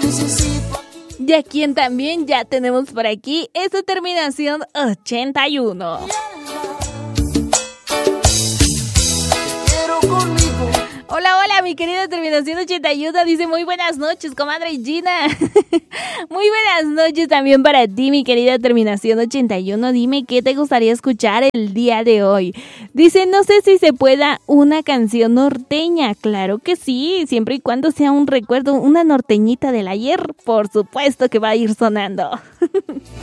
Y a quien también ya tenemos por aquí es su terminación 81. Hola, hola, mi querida terminación 81, dice muy buenas noches, comadre Gina. Muy buenas noches también para ti, mi querida terminación 81. Dime qué te gustaría escuchar el día de hoy. Dice, no sé si se pueda una canción norteña. Claro que sí, siempre y cuando sea un recuerdo, una norteñita del ayer, por supuesto que va a ir sonando.